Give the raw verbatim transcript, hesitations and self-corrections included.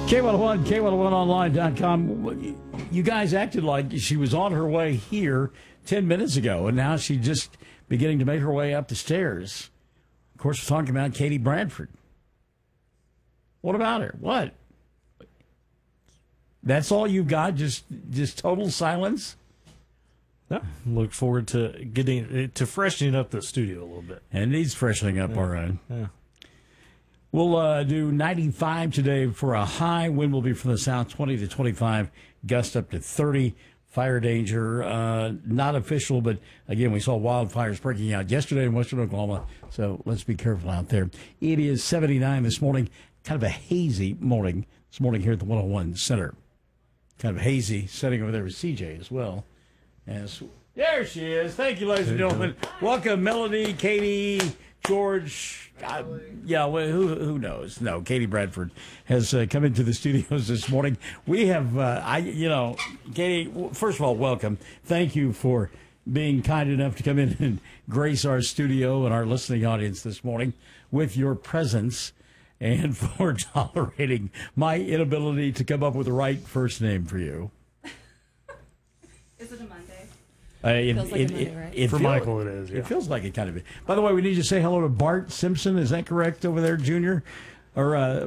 K one oh one, K one oh one online dot com. You guys acted like she was on her way here ten minutes ago, and now she's just beginning to make her way up the stairs. Of course, we're talking about Katie Bradford. What about her? What? That's all you've got? Just just total silence? Yeah, look forward to getting to freshening up the studio a little bit. And it needs freshening up, yeah. all right. Yeah. We'll uh, do ninety-five today for a high. Wind will be from the south, twenty to twenty-five, gust up to thirty. Fire danger, uh, not official, but again, we saw wildfires breaking out yesterday in western Oklahoma, so let's be careful out there. It is seventy-nine this morning, kind of a hazy morning this morning here at the one oh one Center. Kind of hazy setting over there with C J as well. As there she is. Thank you, ladies and gentlemen. Welcome, Melanie, Katie, George. Uh, yeah, well, who who knows? No, Katie Bradford has uh, come into the studios this morning. We have, uh, I, you know, Katie. First of all, welcome. Thank you for being kind enough to come in and grace our studio and our listening audience this morning with your presence, and for tolerating my inability to come up with the right first name for you. Is it a Monday? Uh, it, Feels like it, a Monday, it, right? it For feel- Michael, it is. Yeah. It feels like it kind of is. By the way, we need to say hello to Bart Simpson. Is that correct over there, Junior? Or uh,